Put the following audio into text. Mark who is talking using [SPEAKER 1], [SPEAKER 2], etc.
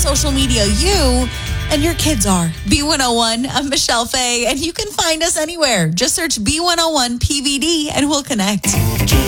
[SPEAKER 1] social media you and your kids are. B101, I'm Michelle Fay, and you can find us anywhere. Just search B101 PVD and we'll connect.